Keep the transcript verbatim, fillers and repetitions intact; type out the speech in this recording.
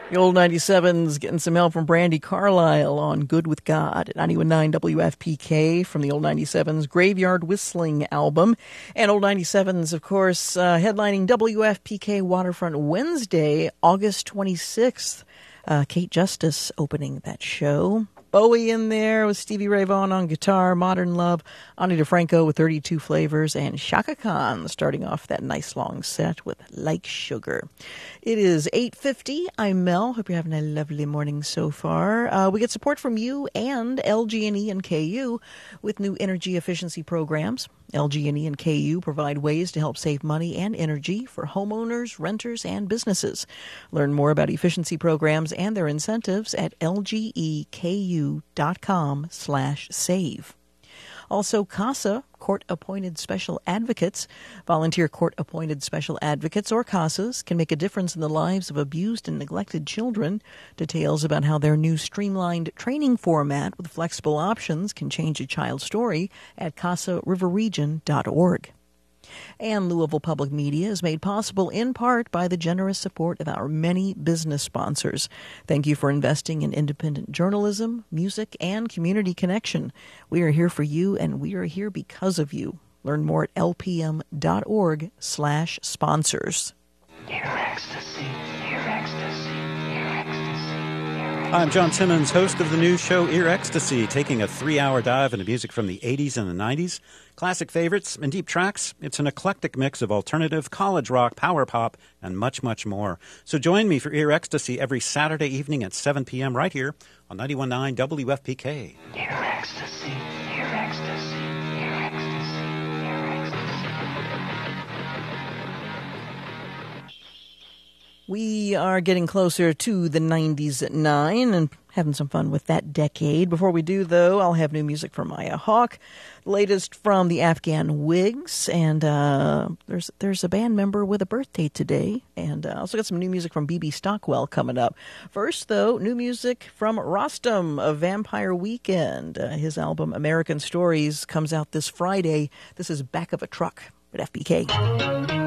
The old ninety-sevens getting some help from Brandi Carlile on Good With God at ninety-one point nine W F P K from the old ninety-sevens Graveyard Whistling album. And old ninety-sevens, of course, uh, headlining W F P K Waterfront Wednesday, August twenty-sixth. Uh, Kate Justice opening that show. Bowie in there with Stevie Ray Vaughan on guitar, Modern Love, Ani DeFranco with thirty-two Flavors, and Chaka Khan starting off that nice long set with Like Sugar. It is eight fifty. I'm Mel. Hope you're having a lovely morning so far. Uh, we get support from you and L G and E and K U with new energy efficiency programs. L G and E and K U provide ways to help save money and energy for homeowners, renters, and businesses. Learn more about efficiency programs and their incentives at lgeku dot com slash save. Also, CASA, Court-Appointed Special Advocates. Volunteer Court-Appointed Special Advocates, or CASAs, can make a difference in the lives of abused and neglected children. Details about how their new streamlined training format with flexible options can change a child's story at casa river region dot org. And Louisville Public Media is made possible in part by the generous support of our many business sponsors. Thank you for investing in independent journalism, music, and community connection. We are here for you, and we are here because of you. Learn more at lpm.org slash sponsors. Hear ecstasy, hear ecstasy, hear ecstasy, hear ecstasy. I'm John Simmons, host of the news show Ear Ecstasy, taking a three-hour dive into music from the eighties and the nineties. Classic favorites and deep tracks. It's an eclectic mix of alternative, college rock, power pop, and much, much more. So join me for Ear Ecstasy every Saturday evening at seven p.m. right here on ninety-one point nine W F P K. Hear ecstasy, hear ecstasy, hear ecstasy, hear ecstasy. We are getting closer to the nineties at nine and having some fun with that decade. Before we do, though, I'll have new music from Maya Hawke, latest from the Afghan Wigs, and uh, there's there's a band member with a birthday today, and uh, also got some new music from B B Stockwell coming up. First, though, new music from Rostam of Vampire Weekend. Uh, his album American Stories comes out this Friday. This is Back of a Truck at F B K.